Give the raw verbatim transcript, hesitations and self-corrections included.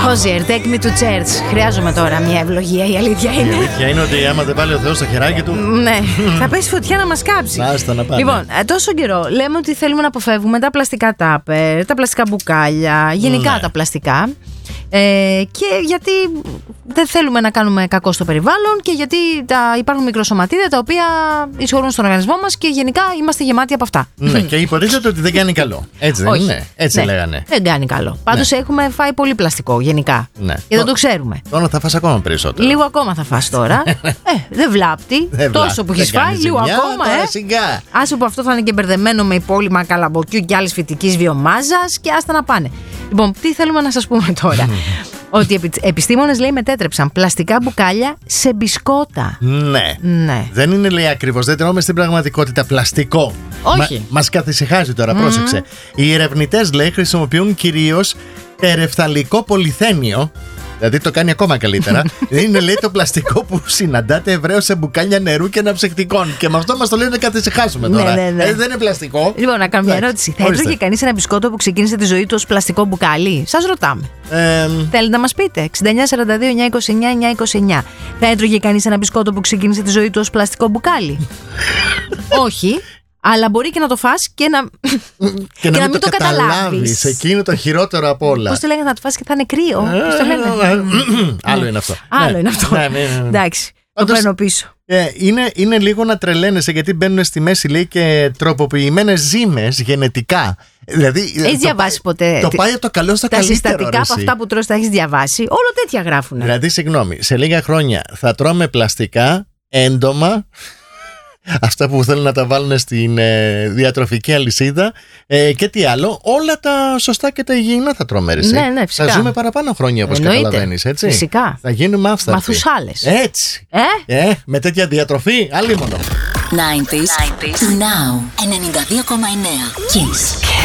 Hozier, take me to church. Χρειάζομαι τώρα μια ευλογία, η αλήθεια είναι. Η αλήθεια είναι ότι άμα δεν βάλει ο Θεός στο χεράκι του. Ναι, θα πέσει φωτιά να μας κάψει. Άστα να πάνε. Λοιπόν, τόσο καιρό λέμε ότι θέλουμε να αποφεύγουμε τα πλαστικά τάπερ, τα πλαστικά μπουκάλια, γενικά ναι. τα πλαστικά. Ε, και γιατί δεν θέλουμε να κάνουμε κακό στο περιβάλλον και γιατί τα, υπάρχουν μικροσωματίδια τα οποία εισχωρούν στον οργανισμό μας και γενικά είμαστε γεμάτοι από αυτά. Ναι, και υποτίθεται ότι δεν κάνει καλό. Έτσι δεν Όχι. είναι. Έτσι Ναι, λέγανε. δεν κάνει καλό. Πάντως Ναι. έχουμε φάει πολύ πλαστικό γενικά. Ναι. Και δεν το ξέρουμε. Τώρα θα φας ακόμα περισσότερο. Λίγο ακόμα θα φας τώρα. ε, δεν βλάπτει. Δεν Τόσο βλάπτει. που έχεις Δεν φάει, κάνει λίγο ζημιά, ακόμα. τώρα Ε. σιγά. Άσε που αυτό θα είναι και μπερδεμένο με υπόλοιμα καλαμποκιού και άλλης φυτικής βιομάζας και άστα να πάνε. Λοιπόν, τι θέλουμε να σας πούμε τώρα. Ότι οι επιστήμονες, λέει, μετέτρεψαν πλαστικά μπουκάλια σε μπισκότα. Ναι. Ναι. Δεν είναι, λέει, ακριβώς. Δεν τρώμε στην πραγματικότητα πλαστικό. Όχι. Μα, μας καθησυχάζει τώρα, mm. πρόσεξε. Οι ερευνητές, λέει, χρησιμοποιούν κυρίως τερεφθαλικό πολυθένιο. Δηλαδή το κάνει ακόμα καλύτερα. Είναι, λέει, το πλαστικό που συναντάται ευρέως σε μπουκάλια νερού και αναψυκτικών. Και με αυτό μας το λένε να καθησυχάσουμε τώρα. Ναι, ναι, ναι. Ε, δεν είναι πλαστικό. Λοιπόν, να κάνω μια Εντάξει, ερώτηση. Θα ορίστε. έτρωγε κανείς ένα μπισκότο που ξεκίνησε τη ζωή του ως πλαστικό μπουκάλι? Σας ρωτάμε. Ε, Θέλετε να μας πείτε. εξήντα εννιά σαράντα δύο εννιακόσια είκοσι εννιά εννιακόσια είκοσι εννιά. Θα έτρωγε κανείς ένα μπισκότο που ξεκίνησε τη ζωή του ως πλαστικό μπουκάλι? Όχι. Αλλά μπορεί και να το φας και να, και να μην το, το καταλάβεις. Εκείνο το χειρότερο απ' όλα. Πώς το λέγανε, να το φας και θα είναι κρύο? Πώς το λέγανε? Άλλο είναι αυτό. Άλλο Ναι. είναι αυτό. Ναι, ναι, ναι. Εντάξει, το Πάντως, παίρνω πίσω. Ε, είναι, είναι λίγο να τρελαίνεσαι, γιατί μπαίνουν στη μέση, λέει, και τροποποιημένες ζύμες γενετικά. Δηλαδή, Έχεις διαβάσει ποτέ Το πάει από το καλό στο τα καλύτερο. συστατικά ρε, από εσύ. αυτά που τρως τα έχεις διαβάσει? Όλο τέτοια γράφουνε. Δηλαδή, συγγνώμη, σε λίγα χρόνια θα τρώμε πλαστικά, έντομα, αυτά που θέλουν να τα βάλουν στην ε, διατροφική αλυσίδα, ε, και τι άλλο, όλα τα σωστά και τα υγιεινά θα τρώμε, ρε, εσύ. Ναι, ναι, φυσικά. Θα ζούμε παραπάνω χρόνια, όπως Εννοείται. καταλαβαίνεις, έτσι. Φυσικά. Θα γίνουμε άφθαρτοι. Μαθουσάλες. Έτσι. Ε? Ε, με τέτοια διατροφή, άλλη μόνο. ενενήντα Now ενενήντα δύο κόμμα εννέα Kiss.